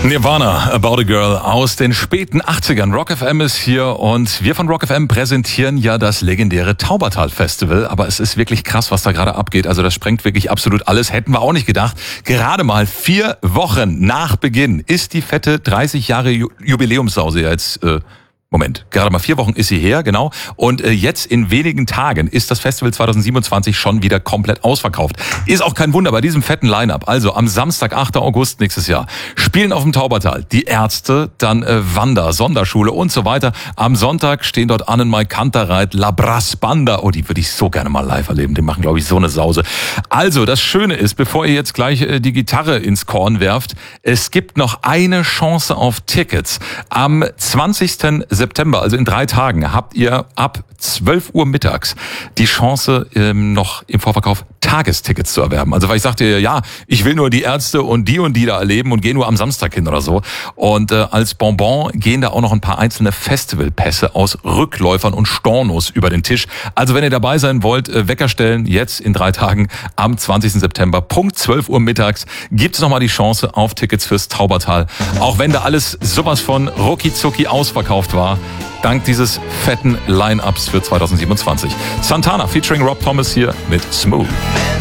Nirvana, About a Girl aus den späten 80ern. Rock FM ist hier und wir von Rock FM präsentieren ja das legendäre Taubertal Festival. Aber es ist wirklich krass, was da gerade abgeht. Also das sprengt wirklich absolut alles. Hätten wir auch nicht gedacht. Gerade mal 4 Wochen nach Beginn ist die fette 30 Jahre Jubiläumssause jetzt... gerade mal 4 Wochen ist sie her, genau. Und jetzt in wenigen Tagen ist das Festival 2027 schon wieder komplett ausverkauft. Ist auch kein Wunder bei diesem fetten Line-Up. Also am Samstag, 8. August nächstes Jahr, spielen auf dem Taubertal die Ärzte, dann Wanda, Sonderschule und so weiter. Am Sonntag stehen dort Annenmai Kantereit, La Brass Banda. Oh, die würde ich so gerne mal live erleben. Die machen, glaube ich, so eine Sause. Also, das Schöne ist, bevor ihr jetzt gleich die Gitarre ins Korn werft, es gibt noch eine Chance auf Tickets. Am 20. September, also in 3 Tagen, habt ihr ab 12 Uhr mittags die Chance, noch im Vorverkauf Tagestickets zu erwerben. Also weil ich sagte, ja, ich will nur die Ärzte und die da erleben und gehe nur am Samstag hin oder so. Und als Bonbon gehen da auch noch ein paar einzelne Festivalpässe aus Rückläufern und Stornos über den Tisch. Also wenn ihr dabei sein wollt, Wecker stellen, jetzt in 3 Tagen am 20. September, Punkt 12 Uhr mittags, gibt es nochmal die Chance auf Tickets fürs Taubertal. Auch wenn da alles sowas von rucki-zucki ausverkauft war, dank dieses fetten Line-Ups für 2027. Santana featuring Rob Thomas hier mit Smooth.